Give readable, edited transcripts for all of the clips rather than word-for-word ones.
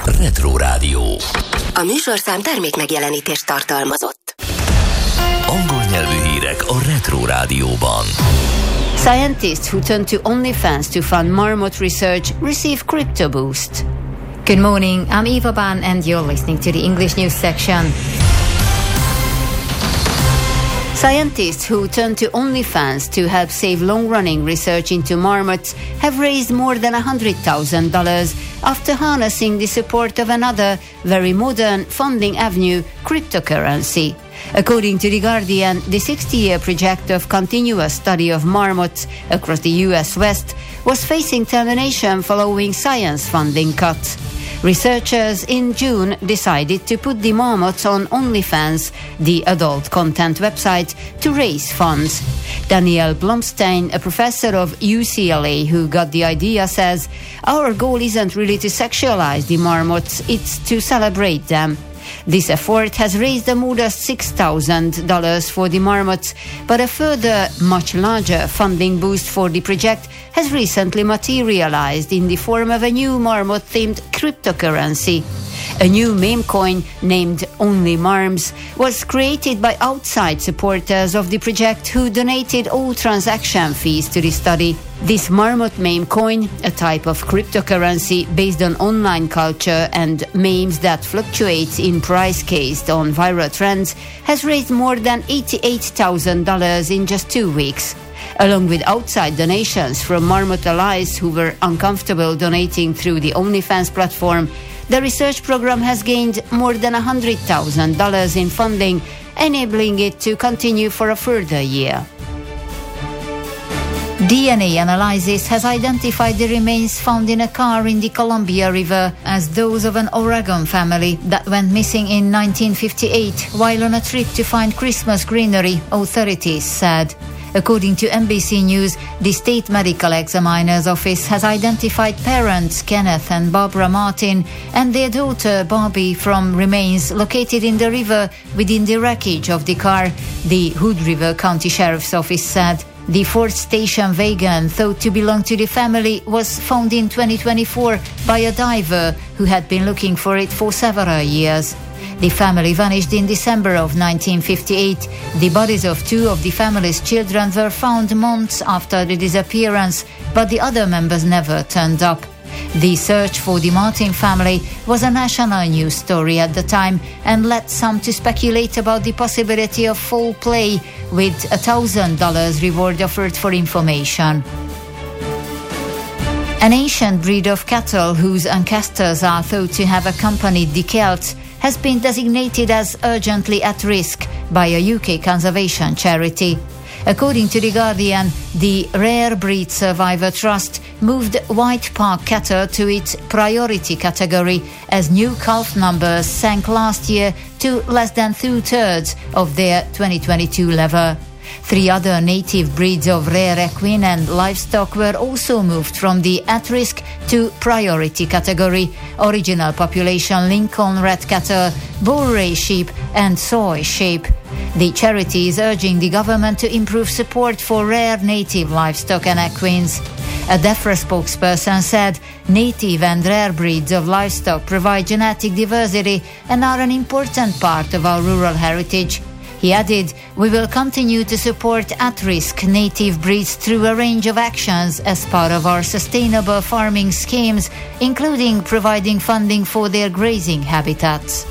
Retro Rádió. A műsorszám termék megjelenítést tartalmazott. Angol nyelvű hírek a Retro Rádióban. Scientists who turn to OnlyFans to fund marmot research receive crypto boost. Good morning, I'm Eva Ban and you're listening to the English news section. Scientists who turn to OnlyFans to help save long-running research into marmots have raised more than $100,000 after harnessing the support of another, very modern funding avenue, cryptocurrency. According to The Guardian, the 60-year project of continuous study of marmots across the US West was facing termination following science funding cuts. Researchers in June decided to put the marmots on OnlyFans, the adult content website, to raise funds. Daniel Blumstein, a professor of UCLA who got the idea, says, "Our goal isn't really to sexualize the marmots, it's to celebrate them." This effort has raised a modest $6,000 for the marmots, but a further, much larger funding boost for the project has recently materialized in the form of a new marmot-themed cryptocurrency. A new meme coin named Only Marms was created by outside supporters of the project who donated all transaction fees to the study. This marmot meme coin, a type of cryptocurrency based on online culture and memes that fluctuates in price based on viral trends, has raised more than $88,000 in just 2 weeks. Along with outside donations from marmot allies who were uncomfortable donating through the OnlyFans platform, the research program has gained more than $100,000 in funding, enabling it to continue for a further year. DNA analysis has identified the remains found in a car in the Columbia River as those of an Oregon family that went missing in 1958 while on a trip to find Christmas greenery, authorities said. According to NBC News, the State Medical Examiner's Office has identified parents Kenneth and Barbara Martin and their daughter Barbie from remains located in the river within the wreckage of the car, the Hood River County Sheriff's Office said. The Ford station wagon, thought to belong to the family, was found in 2024 by a diver who had been looking for it for several years. The family vanished in December of 1958. The bodies of 2 of the family's children were found months after the disappearance, but the other members never turned up. The search for the Martin family was a national news story at the time and led some to speculate about the possibility of foul play, with $1,000 reward offered for information. An ancient breed of cattle whose ancestors are thought to have accompanied the Celts has been designated as urgently at risk by a UK conservation charity. According to The Guardian, the Rare Breed Survivor Trust moved White Park cattle to its priority category as new calf numbers sank last year to less than 2/3 of their 2022 level. 3 other native breeds of rare equine and livestock were also moved from the at-risk to priority category: original population Lincoln red cattle, Bull-Ray sheep and soy sheep. The charity is urging the government to improve support for rare native livestock and equines. A DEFRA spokesperson said native and rare breeds of livestock provide genetic diversity and are an important part of our rural heritage. He added, "We will continue to support at-risk native breeds through a range of actions as part of our sustainable farming schemes, including providing funding for their grazing habitats."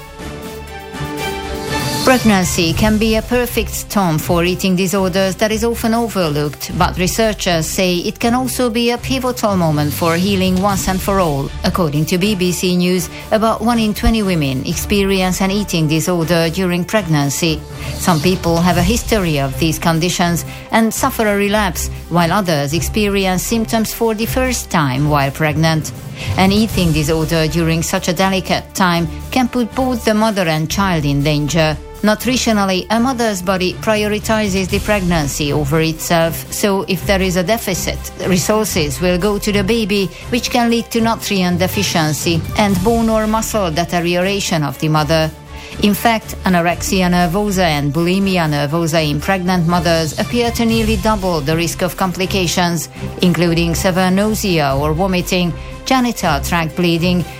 Pregnancy can be a perfect storm for eating disorders that is often overlooked, but researchers say it can also be a pivotal moment for healing once and for all. According to BBC News, about 1 in 20 women experience an eating disorder during pregnancy. Some people have a history of these conditions and suffer a relapse, while others experience symptoms for the first time while pregnant. An eating disorder during such a delicate time can put both the mother and child in danger. Nutritionally, a mother's body prioritizes the pregnancy over itself, so if there is a deficit, resources will go to the baby, which can lead to nutrient deficiency and bone or muscle deterioration of the mother. In fact, anorexia nervosa and bulimia nervosa in pregnant mothers appear to nearly double the risk of complications, including severe nausea or vomiting, genital tract bleeding,